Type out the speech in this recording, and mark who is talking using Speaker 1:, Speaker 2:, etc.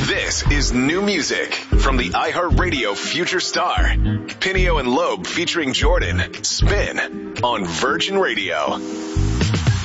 Speaker 1: This is new music from the iHeartRadio Future Star. Pinio and Loeb featuring Jordan. Spin on Virgin Radio.